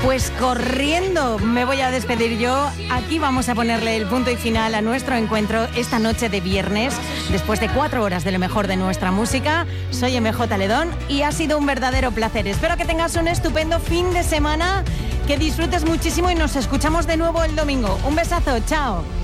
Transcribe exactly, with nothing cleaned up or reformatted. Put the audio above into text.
Pues corriendo me voy a despedir yo. Aquí vamos a ponerle el punto y final a nuestro encuentro esta noche de viernes, después de cuatro horas de lo mejor de nuestra música. Soy M J Ledón y ha sido un verdadero placer. Espero que tengas un estupendo fin de semana, que disfrutes muchísimo y nos escuchamos de nuevo el domingo. Un besazo, chao.